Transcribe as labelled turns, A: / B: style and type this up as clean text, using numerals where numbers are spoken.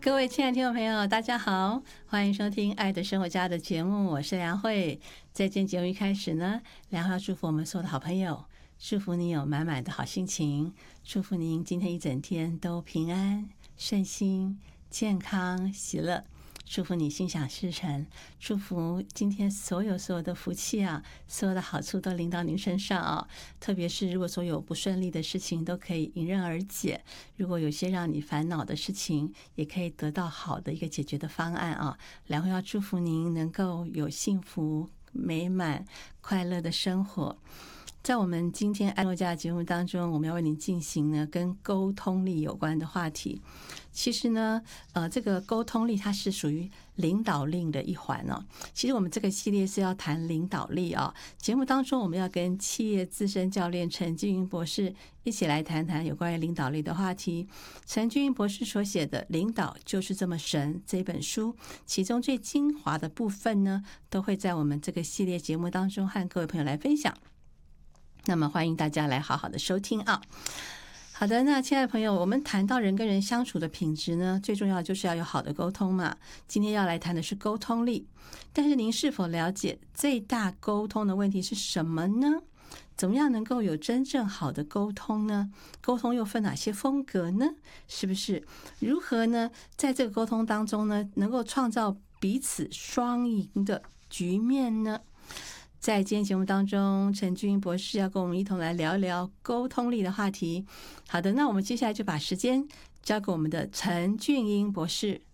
A: 各位亲爱的听众朋友，大家好，欢迎收听《爱的生活家》的节目，我是梁慧。在今天节目一开始呢，梁慧要祝福我们所有的好朋友，祝福你有满满的好心情，祝福您今天一整天都平安、顺心、健康、喜乐。祝福你心想事成，祝福今天所有的福气啊，所有的好处都临到您身上啊！特别是如果所有不顺利的事情都可以迎刃而解，如果有些让你烦恼的事情，也可以得到好的一个解决的方案啊！然后要祝福您能够有幸福、美满、快乐的生活。在我们今天爱诺家的节目当中，我们要为您进行呢跟沟通力有关的话题。其实呢，这个沟通力它是属于领导力的一环哦。其实我们这个系列是要谈领导力啊。节目当中我们要跟企业资深教练陈俊英博士一起来谈谈有关于领导力的话题。陈俊英博士所写的《领导就是这么神》这本书，其中最精华的部分呢，都会在我们这个系列节目当中和各位朋友来分享。那么欢迎大家来好好的收听啊。好的，那亲爱的朋友，我们谈到人跟人相处的品质呢，最重要的就是要有好的沟通嘛。今天要来谈的是沟通力，但是您是否了解最大沟通的问题是什么呢？怎么样能够有真正好的沟通呢？沟通又分哪些风格呢？是不是？如何呢，在这个沟通当中呢，能够创造彼此双赢的局面呢？在今天节目当中，陈俊英博士要跟我们一同来聊一聊沟通力的话题。好的，那我们接下来就把时间交给我们的陈俊英博士。